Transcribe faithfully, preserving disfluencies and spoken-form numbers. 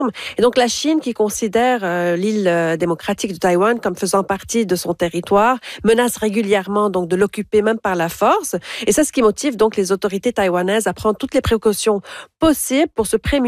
Et donc, la Chine, qui considère euh, l'île euh, démocratique de Taïwan comme faisant partie de son territoire, menace régulièrement donc de l'occuper même par la force. Et c'est ce qui motive donc les autorités taïwanaises à prendre toutes les précautions possibles pour se prémunir